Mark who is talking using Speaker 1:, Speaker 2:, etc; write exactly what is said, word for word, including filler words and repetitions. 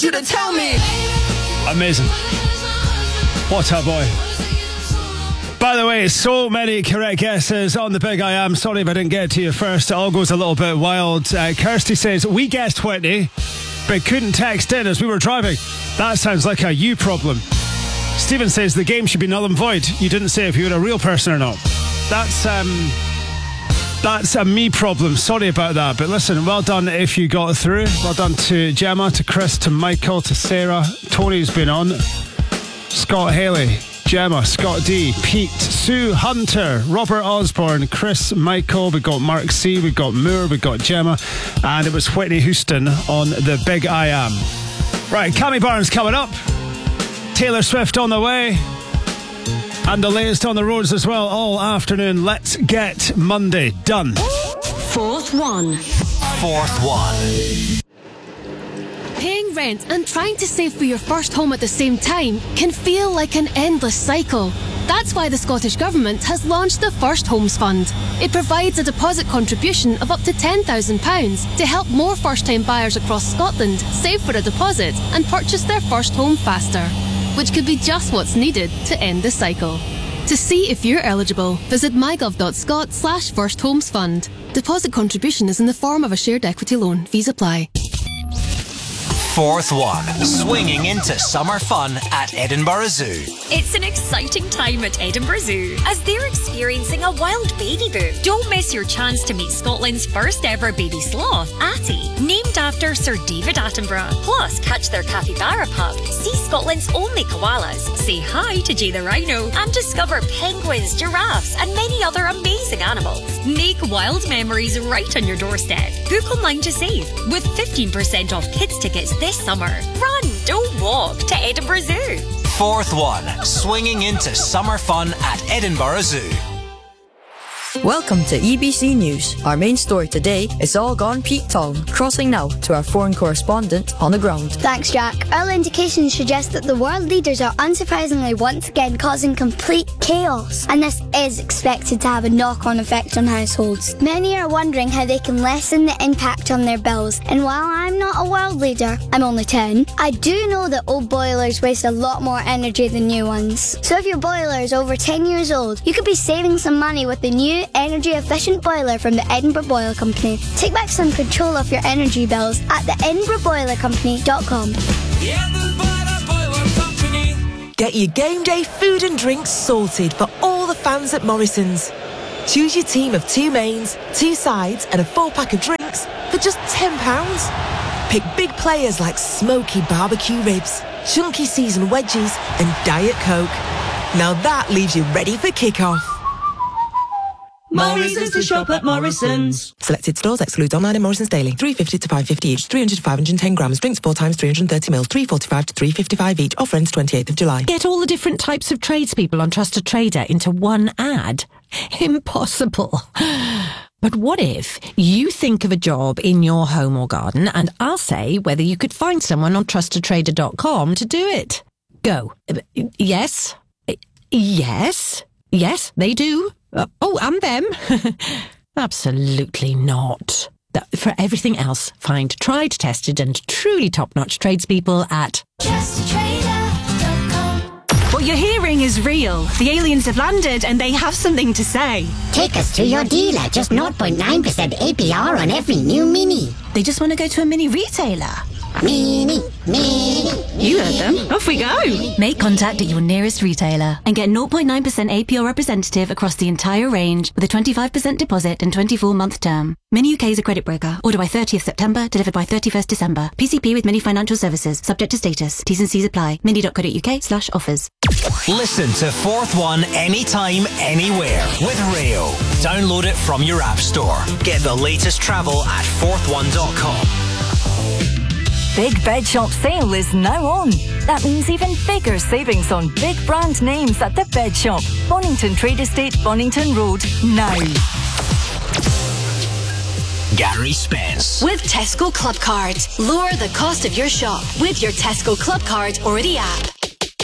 Speaker 1: you to tell me.
Speaker 2: Amazing. What a boy. By the way, so many correct guesses on the Big I Am. Sorry if I didn't get to you first. It all goes a little bit wild. Uh, Kirsty says, we guessed Whitney, but couldn't text in as we were driving. That sounds like a you problem. Stephen says, the game should be null and void. You didn't say if you were a real person or not. That's, um... That's a me problem. Sorry about that. But listen, well done if you got through. Well done to Gemma, to Chris, to Michael, to Sarah. Tony's been on. Scott Haley, Gemma, Scott D, Pete, Sue Hunter, Robert Osborne, Chris, Michael. We've got Mark C, we've got Moore, we've got Gemma. And it was Whitney Houston on the Big I Am. Right, Cammy Barnes coming up. Taylor Swift on the way. And the latest on the roads as well all afternoon. Let's get Monday done.
Speaker 3: Fourth one.
Speaker 4: Fourth one.
Speaker 3: Paying rent and trying to save for your first home at the same time can feel like an endless cycle. That's why the Scottish Government has launched the First Homes Fund. It provides a deposit contribution of up to ten thousand pounds to help more first-time buyers across Scotland save for a deposit and purchase their first home faster, which could be just what's needed to end the cycle. To see if you're eligible, visit mygov.scot slash first homes fund. Deposit contribution is in the form of a shared equity loan. Fees apply.
Speaker 4: Fourth one. Swinging into summer fun at Edinburgh Zoo.
Speaker 5: It's an exciting time at Edinburgh Zoo as they're experiencing a wild baby boom. Don't miss your chance to meet Scotland's first ever baby sloth, Attie, named after Sir David Attenborough. Plus, catch their capybara pup, see Scotland's only koalas, say hi to Jay the rhino, and discover penguins, giraffes, and many other amazing animals. Make wild memories right on your doorstep. Book online to save with fifteen percent off kids tickets this summer. Run, don't walk to Edinburgh Zoo.
Speaker 4: Fourth one. Swinging into summer fun at Edinburgh Zoo.
Speaker 6: Welcome to E B C News. Our main story today is all gone Pete Tong. Crossing now to our foreign correspondent on the ground.
Speaker 7: Thanks, Jack. Early indications suggest that the world leaders are unsurprisingly once again causing complete chaos, and this is expected to have a knock-on effect on households. Many are wondering how they can lessen the impact on their bills, and while I'm not a world leader, I'm only ten, I do know that old boilers waste a lot more energy than new ones. So if your boiler is over ten years old, you could be saving some money with the new energy-efficient boiler from the Edinburgh Boiler Company. Take back some control of your energy bills at the edinburgh boiler company dot com.
Speaker 8: Get your game day food and drinks sorted for all the fans at Morrison's. Choose your team of two mains, two sides and a four-pack of drinks for just ten pounds. Pick big players like smoky barbecue ribs, chunky seasoned wedges and Diet Coke. Now that leaves you ready for kick-off.
Speaker 9: Morrison's to shop at Morrison's.
Speaker 8: Selected stores exclude online and Morrison's daily. three fifty to five fifty each. three hundred to five hundred ten grams. Drinks four times three hundred thirty mils. three forty-five to three fifty-five each. Offer ends twenty-eighth of July.
Speaker 10: Get all the different types of tradespeople on Trusted Trader into one ad? Impossible. But what if you think of a job in your home or garden and I'll say whether you could find someone on trusted trader dot com to do it? Go. Yes. Yes. Yes, they do. Uh, oh, and them. Absolutely not. For everything else, find tried, tested and truly top-notch tradespeople at
Speaker 11: trusted trader dot com.
Speaker 12: What you're hearing is real. The aliens have landed and they have something to say.
Speaker 13: Take us to your dealer. Just zero point nine percent A P R on every new Mini.
Speaker 12: They just want to go to a Mini retailer.
Speaker 13: Mini, Mini.
Speaker 12: You heard them. Off we go.
Speaker 14: Make contact at your nearest retailer and get zero point nine percent A P R representative across the entire range with a twenty-five percent deposit and twenty-four month term. Mini U K is a credit broker. Order by thirtieth September, delivered by thirty-first December. P C P with Mini Financial Services. Subject to status. T's and C's apply. mini dot co dot uk slash offers.
Speaker 4: Listen to Fourth One anytime, anywhere with Rayo. Download it from your app store. Get the latest travel at fourth one dot com.
Speaker 15: Big Bed Shop sale is now on. That means even bigger savings on big brand names at the Bed Shop. Bonington Trade Estate, Bonington Road, now.
Speaker 4: Gary Spence.
Speaker 16: With Tesco Club Card. Lower the cost of your shop with your Tesco Club Card or the app.